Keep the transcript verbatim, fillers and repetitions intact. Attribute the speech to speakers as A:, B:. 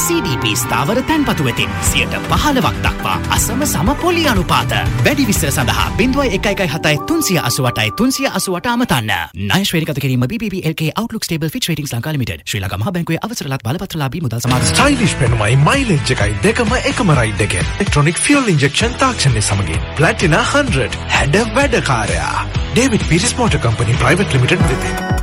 A: සී ඩී P ස්ථාවර තැන්පතු වෙතින් සියයට පහළොවක් දක්වා අසම සම පොලි අනුපාත. වැඩි විස්තර සඳහා බිංදුවයි එකයි එකයි හතයි තුන්සිය අසූඅටයි තුන්සිය අසූඅට අමතන්න. ණය ශ්‍රේණිගත කිරීම බී බී බී එල් කේ Outlook Stable Fitch Ratings Lanka limited. ශ්‍රී ලංකා මහා බැංකුවේ අවසරලත් බලපත්‍රලාභී මුදල් සමාගම.
B: ස්ටයිලිෂ් පෙනුමයි මයිලේජ් එකයි දෙකම එකම රයිඩ් එකෙන්. ඉලෙක්ට්‍රොනික ෆියුල් ඉන්ජෙක්ෂන් තාක්ෂණය සමගින් ප්ලැටිනා හන්ඩ්‍රඩ් හැඩ වැඩකාරයා. David Peters Motor Company Private Limited වෙතින්.